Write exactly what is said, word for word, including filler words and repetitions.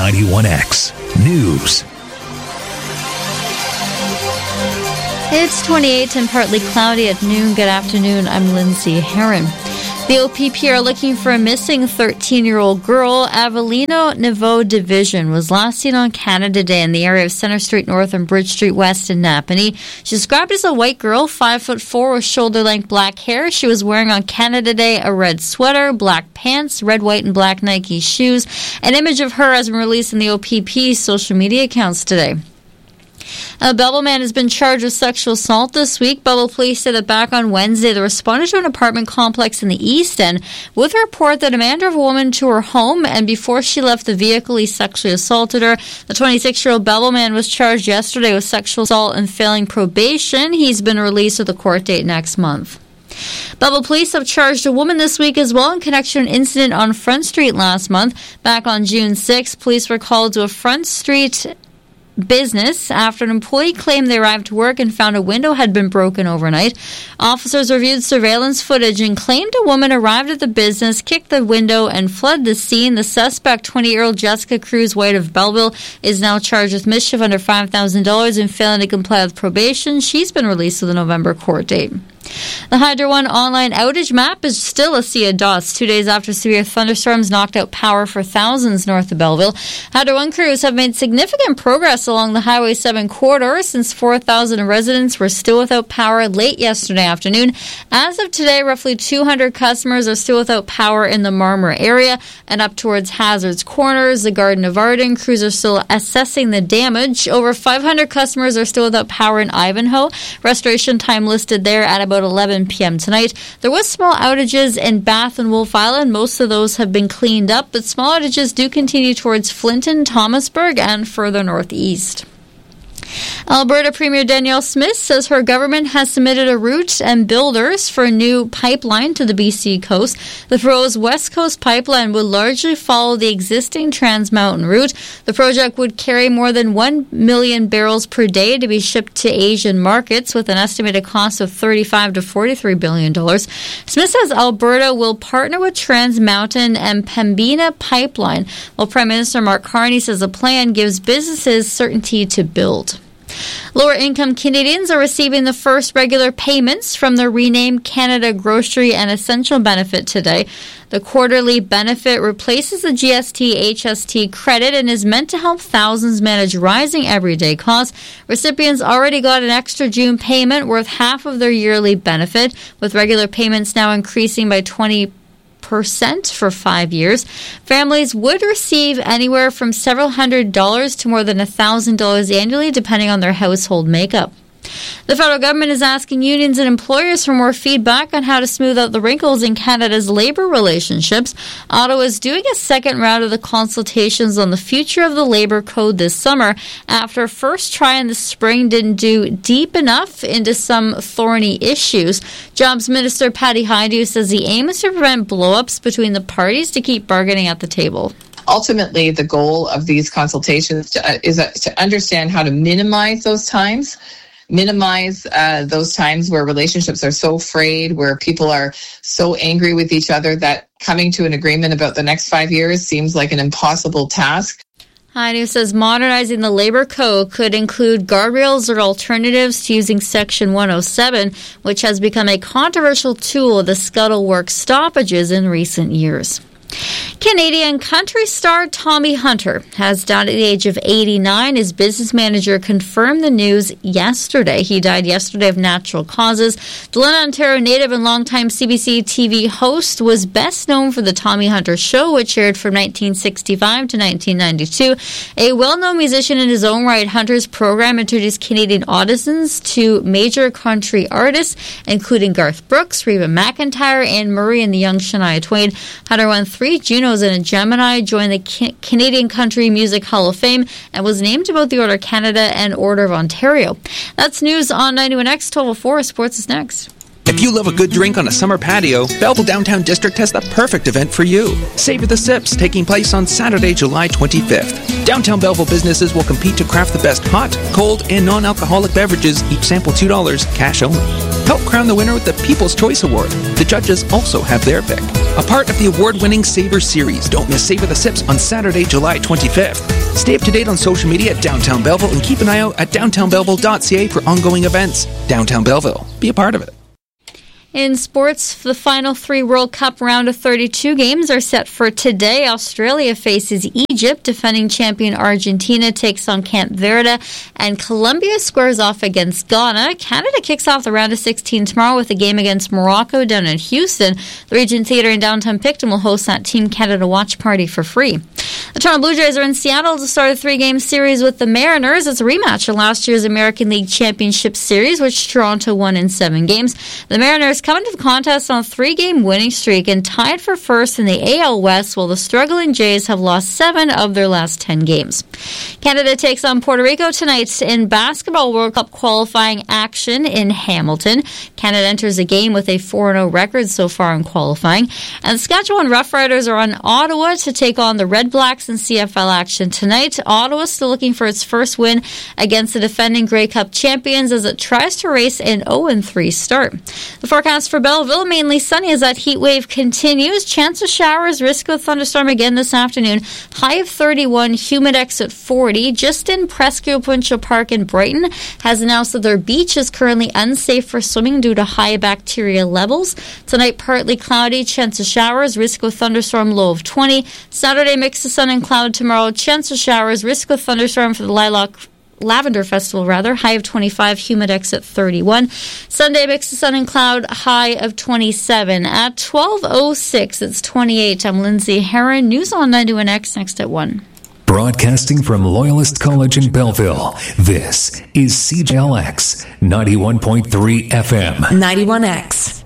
ninety-one X News. It's twenty-eight and partly cloudy at noon. Good afternoon. I'm Lindsay Herron. The O P P are looking for a missing thirteen-year-old girl. Avellino Niveau Division was last seen on Canada Day in the area of Centre Street North and Bridge Street West in Napanee. She's described as a white girl, five foot four, with shoulder-length black hair. She was wearing on Canada Day a red sweater, black pants, red, white, and black Nike shoes. An image of her has been released in the O P P social media accounts today. A Belleville man has been charged with sexual assault this week. Belleville police said that back on Wednesday, they responded to an apartment complex in the East End with a report that a man drove a woman to her home, and before she left the vehicle, he sexually assaulted her. The twenty-six-year-old Belleville man was charged yesterday with sexual assault and failing probation. He's been released with a court date next month. Belleville police have charged a woman this week as well in connection to an incident on Front Street last month. Back on June sixth, police were called to a Front Street business after an employee claimed they arrived to work and found a window had been broken overnight. Officers reviewed surveillance footage and claimed a woman arrived at the business, kicked the window, and fled the scene. The suspect, twenty-year-old Jessica Cruz White of Belleville, is now charged with mischief under five thousand dollars and failing to comply with probation. She's been released with a November court date. The Hydro One online outage map is still a sea of dots. Two days after severe thunderstorms knocked out power for thousands north of Belleville, Hydro One crews have made significant progress along the Highway seven corridor since four thousand residents were still without power late yesterday afternoon. As of today, roughly two hundred customers are still without power in the Marmora area and up towards Hazards Corners, the Garden of Arden. Crews are still assessing the damage. Over five hundred customers are still without power in Ivanhoe. Restoration time listed there at about eleven p.m. tonight. There was small outages in Bath and Wolf Island. Most of those have been cleaned up, but small outages do continue towards Flinton, Thomasburg, and further northeast. Alberta Premier Danielle Smith says her government has submitted a route and builders for a new pipeline to the B C coast. The proposed West Coast pipeline would largely follow the existing Trans Mountain route. The project would carry more than one million barrels per day to be shipped to Asian markets with an estimated cost of thirty-five to forty-three billion dollars. Smith says Alberta will partner with Trans Mountain and Pembina Pipeline, while Prime Minister Mark Carney says the plan gives businesses certainty to build. Lower-income Canadians are receiving the first regular payments from the renamed Canada Grocery and Essential Benefit today. The quarterly benefit replaces the G S T H S T credit and is meant to help thousands manage rising everyday costs. Recipients already got an extra June payment worth half of their yearly benefit, with regular payments now increasing by twenty percent for five years. Families would receive anywhere from several hundred dollars to more than a thousand dollars annually, depending on their household makeup. The federal government is asking unions and employers for more feedback on how to smooth out the wrinkles in Canada's labour relationships. Ottawa is doing a second round of the consultations on the future of the labour code this summer after a first try in the spring didn't do deep enough into some thorny issues. Jobs Minister Patty Hajdu says the aim is to prevent blow-ups between the parties to keep bargaining at the table. Ultimately, the goal of these consultations to, uh, is uh, to understand how to minimize those times, minimize uh, those times where relationships are so frayed, where people are so angry with each other that coming to an agreement about the next five years seems like an impossible task. Hajdu says modernizing the labor code could include guardrails or alternatives to using Section one oh seven, which has become a controversial tool of the scuttle-work stoppages in recent years. Canadian country star Tommy Hunter has died at the age of eighty-nine. His business manager confirmed the news yesterday. He died yesterday of natural causes. The London, Ontario native and longtime C B C T V host was best known for the Tommy Hunter Show, which aired from nineteen sixty-five to nineteen ninety-two. A well-known musician in his own right, Hunter's program introduced Canadian audiences to major country artists, including Garth Brooks, Reba McEntire, Anne Murray, and the young Shania Twain. Hunter won three Junos and a Gemini, joined the Ca- Canadian Country Music Hall of Fame, and was named to both the Order of Canada and Order of Ontario. That's news on ninety-one X. twelve oh four. Sports is next. If you love a good drink on a summer patio, Belleville Downtown District has the perfect event for you. Savor the Sips, taking place on Saturday, July twenty-fifth. Downtown Belleville businesses will compete to craft the best hot, cold, and non-alcoholic beverages, each sample two dollars, cash only. Help crown the winner with the People's Choice Award. The judges also have their pick. A part of the award-winning Savor Series. Don't miss Savor the Sips on Saturday, July twenty-fifth. Stay up to date on social media at Downtown Belleville and keep an eye out at downtown belleville dot c a for ongoing events. Downtown Belleville. Be a part of it. In sports, the final three World Cup round of thirty-two games are set for today. Australia faces Egypt, defending champion Argentina takes on Cape Verde, and Colombia squares off against Ghana. Canada kicks off the round of sixteen tomorrow with a game against Morocco down in Houston. The Regent Theatre in downtown Picton will host that Team Canada watch party for free. The Toronto Blue Jays are in Seattle to start a three-game series with the Mariners. It's a rematch of last year's American League Championship Series, which Toronto won in seven games. The Mariners come into the contest on a three-game winning streak and tied for first in the A L West, while the struggling Jays have lost seven of their last ten games. Canada takes on Puerto Rico tonight in basketball World Cup qualifying action in Hamilton. Canada enters the game with a four and oh record so far in qualifying. And the Saskatchewan Roughriders are on Ottawa to take on the Red Blacks in C F L action tonight. Ottawa still looking for its first win against the defending Grey Cup champions as it tries to race an oh and three start. The forecast for Belleville, mainly sunny as that heat wave continues. Chance of showers, risk of thunderstorm again this afternoon. High of thirty-one, humidex at forty. Just in Presque Provincial Park in Brighton has announced that their beach is currently unsafe for swimming due to high bacteria levels. Tonight, partly cloudy, chance of showers, risk of thunderstorm, low of twenty. Saturday, mix of sun and cloud tomorrow, chance of showers, risk of thunderstorm for the Lilac Lavender Festival, rather, high of twenty-five, humidex at thirty-one. Sunday, mix of sun and cloud, high of twenty-seven. At twelve oh six, it's twenty-eight. I'm Lindsay Heron. News on ninety-one X, next at one. Broadcasting from Loyalist College in Belleville, this is C J L X ninety-one point three F M. ninety-one X.